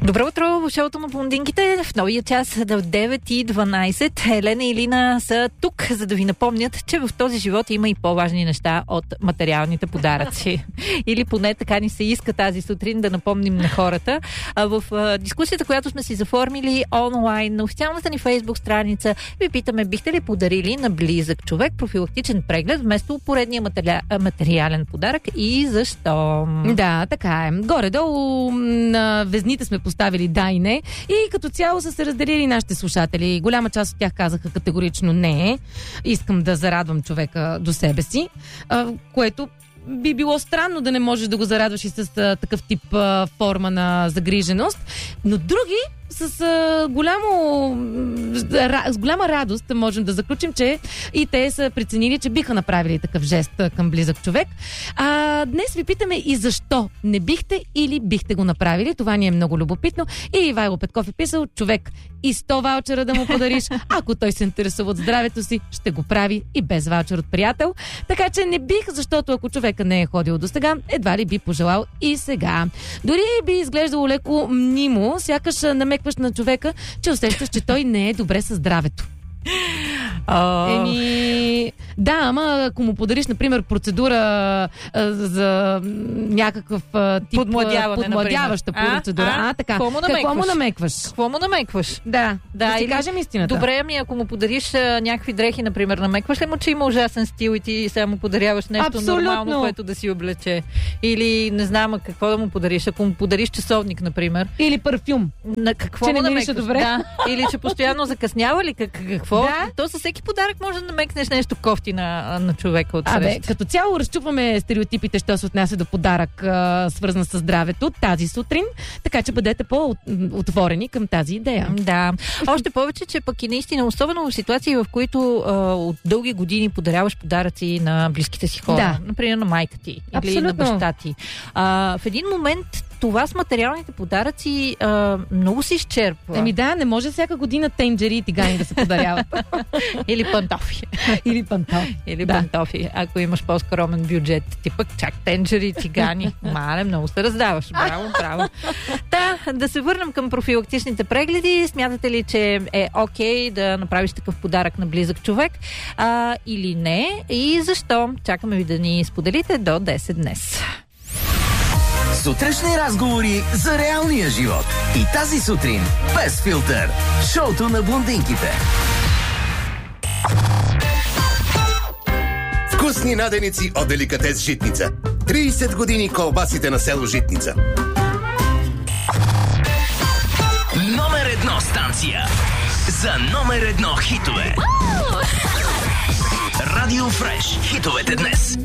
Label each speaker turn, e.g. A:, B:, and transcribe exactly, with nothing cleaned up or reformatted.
A: Добро утро в шоуто на блондинките. В новия час в девет и дванайсет Елена и Лина са тук, за да ви напомнят, че в този живот има и по-важни неща от материалните подаръци. Или поне така ни се иска тази сутрин да напомним на хората. А в а, дискусията, която сме си заформили онлайн на официалната ни Фейсбук страница, ви питаме, бихте ли подарили на близък човек профилактичен преглед вместо поредния материал, материален подарък и защо?
B: Да, така е. Горе-долу на везните сме поставили да и не. И като цяло са се разделили нашите слушатели. Голяма част от тях казаха категорично не. Искам да зарадвам човека до себе си, което би било странно да не можеш да го зарадваш и с а, такъв тип а, форма на загриженост. Но други с а, голямо ра, с голяма радост можем да заключим, че и те са преценили, че биха направили такъв жест към близък човек. А днес ви питаме и защо не бихте или бихте го направили. Това ни е много любопитно. И Ивайло Петков е писал: човек и сто ваучера да му подариш, ако той се интересува от здравето си, ще го прави и без ваучер от приятел. Така че не бих, защото ако човека не е ходил до сега, едва ли би пожелал и сега. Дори би изглеждало леко мнимо, сякаш намекваш на човека, че усещаш, че той не е добре със здравето.
A: Oh.
B: Еми, да, ама ако му подариш, например, процедура а, за някакъв а, тип подмладяваща процедура. А, а, така.
A: Какво му намекваш?
B: Какво му намекваш?
A: Какво му намекваш?
B: Да, да, да си
A: или...
B: кажем истината.
A: Добре, ами ако му подариш а, някакви дрехи, например, намекваш ли му, че има ужасен стил и ти сега му подаряваш нещо Абсолютно. Нормално, което да си облече? Или не знам какво да му подариш. Ако му подариш часовник, например.
B: Или парфюм.
A: На какво
B: че
A: му
B: не
A: намекваш?
B: Добре.
A: Да. Или че постоянно закъснява ли? Как, какво?
B: Да.
A: То със всеки подарък може да намекнеш нещо кофти на, на човека от среща.
B: Абе, като цяло разчупваме стереотипите, що се отнася до подарък, а, свързан с здравето тази сутрин, така че бъдете по-отворени към тази идея.
A: Да. Още повече, че пък и наистина, особено в ситуации, в които а, от дълги години подаряваш подаръци на близките си хора. Да. Например, на майка ти или Абсолютно. На баща ти. А, в един момент това с материалните подаръци а, много се изчерпва.
B: Еми да, не може всяка година тенджери и тигани да се подаряват.
A: Или пантофи.
B: Или пантофи.
A: Или
B: да.
A: пантофи. Ако имаш по-скромен бюджет, ти пък чак тенджери и тигани. Мале, много се раздаваш. Браво, браво. Та, да се върнем към профилактичните прегледи. Смятате ли, че е окей да направиш такъв подарък на близък човек? А, или не? И защо? Чакаме ви да ни споделите до десет днес.
C: Сутрешни разговори за реалния живот. И тази сутрин без филтър. Шоуто на блондинките. Вкусни наденици от деликатес Житница. трийсет години колбасите на село Житница. Номер едно станция за номер едно хитове. Радио Фреш. Хитовете днес.